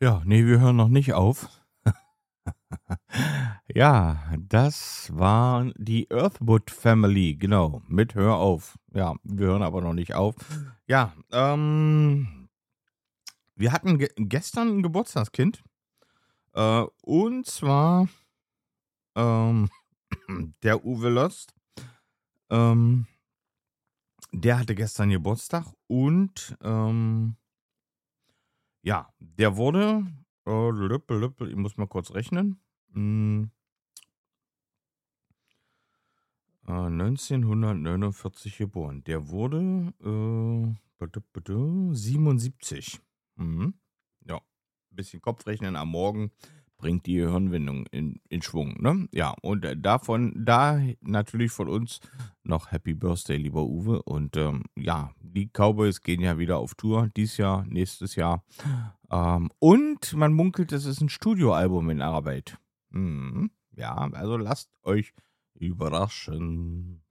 Ja, nee, wir hören noch nicht auf. Ja, das war die Earthwood Family, genau, mit Hör auf. Ja, wir hören aber noch nicht auf. Ja, wir hatten gestern ein Geburtstagskind, und zwar, ähm, der Uwe Lost, ähm, der hatte gestern Geburtstag und, ja, der wurde, ich muss mal kurz rechnen, hm 1949 geboren. Der wurde, 77. Mhm. Ja, bisschen Kopfrechnen am Morgen bringt die Gehirnwindung in Schwung, ne? Ja, und, da natürlich von uns noch Happy Birthday, lieber Uwe. Und, ja, die Cowboys gehen ja wieder auf Tour, dies Jahr, nächstes Jahr. Und man munkelt, es ist ein Studioalbum in Arbeit. Mhm. Ja, also lasst euch überraschen.